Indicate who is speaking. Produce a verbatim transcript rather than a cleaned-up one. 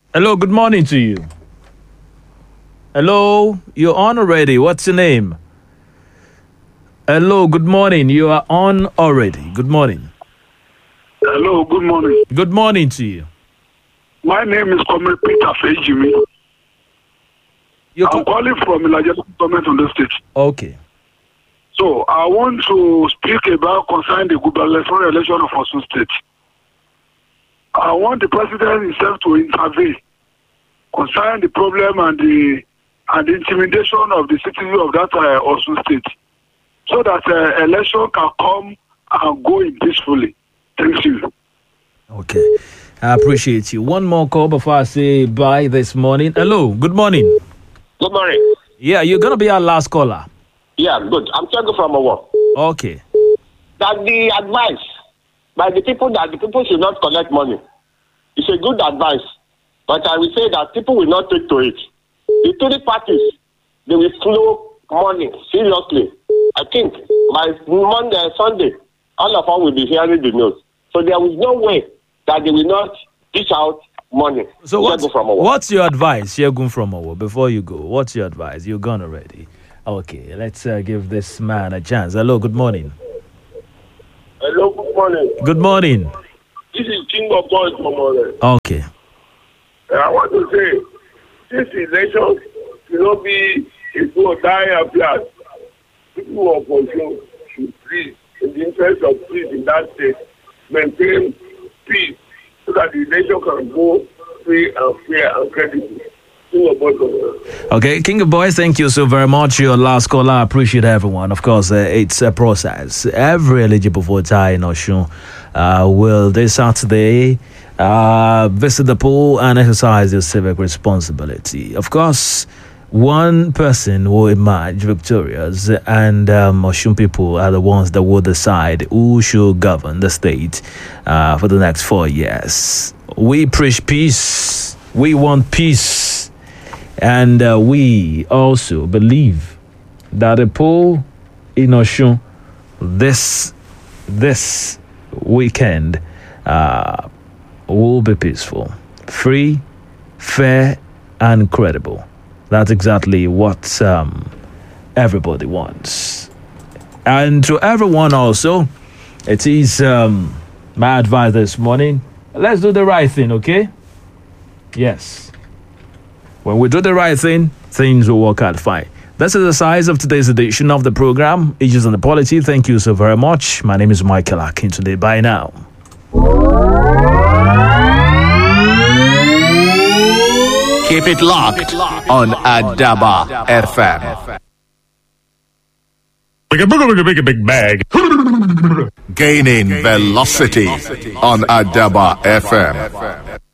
Speaker 1: Hello, good morning to you. Hello, you're on already. What's your name? Hello, good morning. You are on already. Good morning.
Speaker 2: Hello, good morning.
Speaker 1: Good morning to you.
Speaker 2: My name is Comrade Peter Fejimi.
Speaker 1: You're
Speaker 2: I'm
Speaker 1: co-
Speaker 2: calling from Ilaja government on the state.
Speaker 1: okay.
Speaker 2: So I want to speak about concerning the gubernatorial election of Osun State. I want the president himself to intervene concerning the problem and the and the intimidation of the citizens of that uh, Osun State, so that uh, election can come and go in peacefully. Thank you.
Speaker 1: Okay. I appreciate you. One more call before I say bye this morning. Hello, good morning.
Speaker 3: Good morning.
Speaker 1: Yeah, you're going to be our last caller.
Speaker 3: Yeah, good. I'm checking from a work.
Speaker 1: Okay.
Speaker 3: That the advice by the people that the people should not collect money. It's a good advice. But I will say that people will not take to it. The three parties, they will flow money seriously. I think by Monday, Sunday, all of us will be hearing the news. So there is no way that they will not dish out money.
Speaker 1: So what's,
Speaker 3: Shegun from Owo.
Speaker 1: what's your advice, Shegun from Owo, before you go? What's your advice? You're gone already. Okay, let's uh, give this man a chance. Hello, good morning.
Speaker 2: Hello, good morning.
Speaker 1: Good morning.
Speaker 2: This is King of Boys from Ole.
Speaker 1: Okay.
Speaker 2: I want to say, this election should not be a go or die affair. People of Osun should please, in the interest of peace in that state, maintain peace so that the nation can go free and fair and credible.
Speaker 1: Okay, King of Boys, thank you so very much. Your last caller, I appreciate everyone. Of course, uh, it's a process. Every eligible voter in Osun uh, will this Saturday uh, visit the poll and exercise their civic responsibility. Of course, one person will emerge victorious, and um, Osun people are the ones that will decide who should govern the state uh, for the next four years. We preach peace. We want peace. And uh, we also believe that the poll in Osun this this weekend uh, will be peaceful, free, fair, and credible. That's exactly what um, everybody wants. And to everyone also, it is um, my advice this morning. Let's do the right thing, okay? Yes. When we do the right thing, things will work out fine. This is the size of today's edition of the program, Ages and the Polity. Thank you so very much. My name is Michael Akintunde. Bye now.
Speaker 4: Keep it locked on Adaba F M.
Speaker 5: Big, big, big, big, big bag.
Speaker 4: Gaining velocity on Adaba F M.